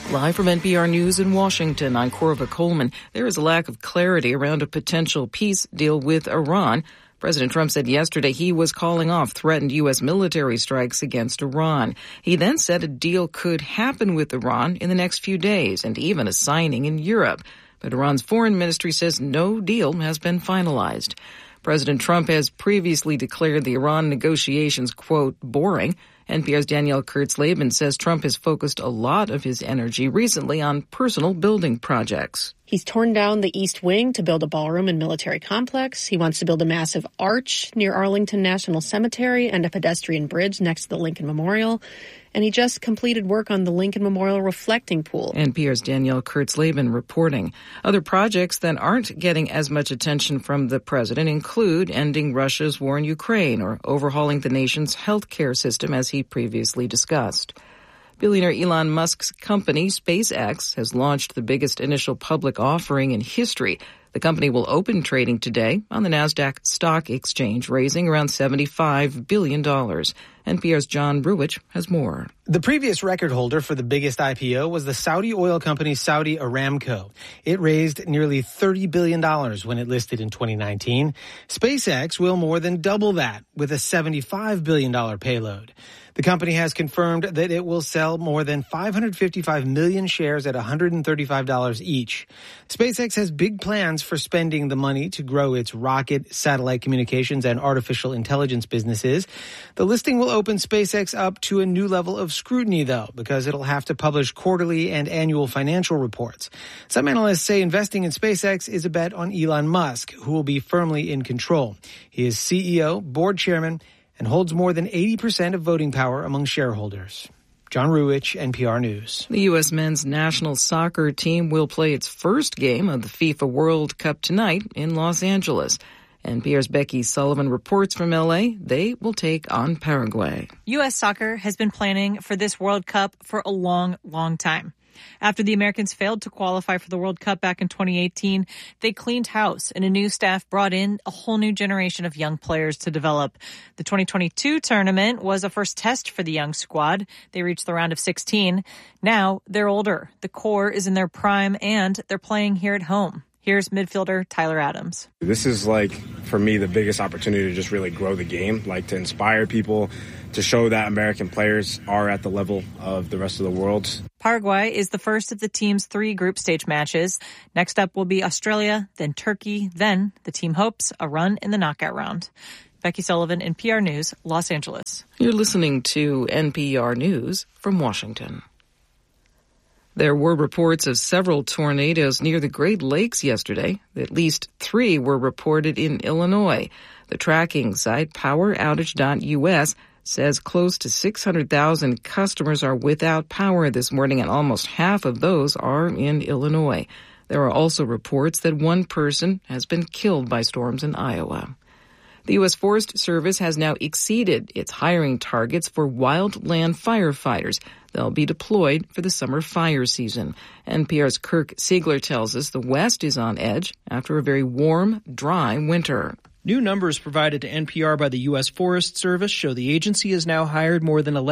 Live from NPR News in Washington, I'm Corva Coleman. There is a lack of clarity around a potential peace deal with Iran. President Trump said yesterday he was calling off threatened U.S. military strikes against Iran. He then said a deal could happen with Iran in the next few days and even a signing in Europe. But Iran's foreign ministry says no deal has been finalized. President Trump has previously declared the Iran negotiations, quote, boring. NPR's Danielle Kurtz-Laban says Trump has focused a lot of his energy recently on personal building projects. He's torn down the East Wing to build a ballroom and military complex. He wants to build a massive arch near Arlington National Cemetery and a pedestrian bridge next to the Lincoln Memorial. And he just completed work on the Lincoln Memorial reflecting pool. NPR's Danielle Kurtz-Laban reporting. Other projects that aren't getting as much attention from the president include ending Russia's war in Ukraine or overhauling the nation's health care system, as he previously discussed. Billionaire Elon Musk's company, SpaceX, has launched the biggest initial public offering in history. The company will open trading today on the Nasdaq Stock Exchange, raising around $75 billion. NPR's John Ruwitch has more. The previous record holder for the biggest IPO was the Saudi oil company Saudi Aramco. It raised nearly $30 billion when it listed in 2019. SpaceX will more than double that with a $75 billion payload. The company has confirmed that it will sell more than 555 million shares at $135 each. SpaceX has big plans for spending the money to grow its rocket, satellite communications, and artificial intelligence businesses. The listing will open SpaceX up to a new level of scrutiny, though, because it'll have to publish quarterly and annual financial reports. Some analysts say investing in SpaceX is a bet on Elon Musk, who will be firmly in control. He is CEO, board chairman, and holds more than 80% of voting power among shareholders. John Ruwitch, NPR News. The U.S. men's national soccer team will play its first game of the FIFA World Cup tonight in Los Angeles. NPR's Becky Sullivan reports from L.A. They will take on Paraguay. U.S. soccer has been planning for this World Cup for a long, long time. After the Americans failed to qualify for the World Cup back in 2018, they cleaned house and a new staff brought in a whole new generation of young players to develop. The 2022 tournament was a first test for the young squad. They reached the round of 16. Now they're older. The core is in their prime and they're playing here at home. Here's midfielder Tyler Adams. This is for me, the biggest opportunity to just really grow the game, to inspire people, to show that American players are at the level of the rest of the world. Paraguay is the first of the team's 3 group stage matches. Next up will be Australia, then Turkey, then the team hopes a run in the knockout round. Becky Sullivan, NPR News, Los Angeles. You're listening to NPR News from Washington. There were reports of several tornadoes near the Great Lakes yesterday. At least 3 were reported in Illinois. The tracking site, poweroutage.us, says close to 600,000 customers are without power this morning, and almost half of those are in Illinois. There are also reports that 1 person has been killed by storms in Iowa. The U.S. Forest Service has now exceeded its hiring targets for wildland firefighters. They'll be deployed for the summer fire season. NPR's Kirk Siegler tells us the West is on edge after a very warm, dry winter. New numbers provided to NPR by the U.S. Forest Service show the agency has now hired more than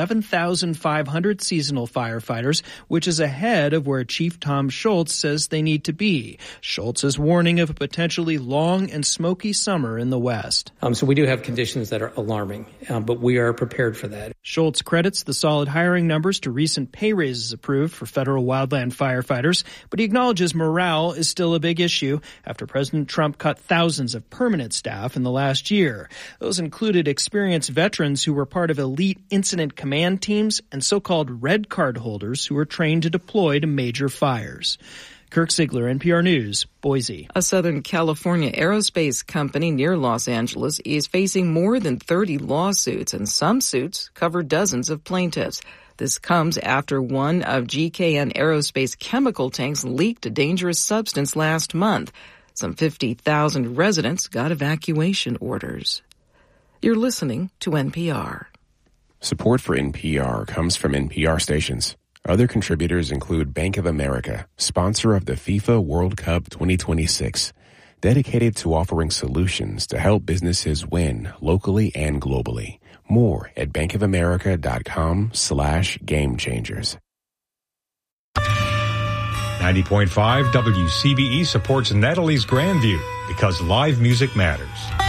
11,500 seasonal firefighters, which is ahead of where Chief Tom Schultz says they need to be. Schultz is warning of a potentially long and smoky summer in the West. So we do have conditions that are alarming, but we are prepared for that. Schultz credits the solid hiring numbers to recent pay raises approved for federal wildland firefighters, but he acknowledges morale is still a big issue after President Trump cut thousands of permanent staff in the last year. Those included experienced veterans who were part of elite incident command teams and so-called red card holders who were trained to deploy to major fires. Kirk Siegler, NPR News, Boise. A Southern California aerospace company near Los Angeles is facing more than 30 lawsuits, and some suits cover dozens of plaintiffs. This comes after one of GKN Aerospace chemical tanks leaked a dangerous substance last month. Some 50,000 residents got evacuation orders. You're listening to NPR. Support for NPR comes from NPR stations. Other contributors include Bank of America, sponsor of the FIFA World Cup 2026, dedicated to offering solutions to help businesses win locally and globally. More at bankofamerica.com/gamechangers. 90.5 WCBE supports Natalie's Grandview because live music matters.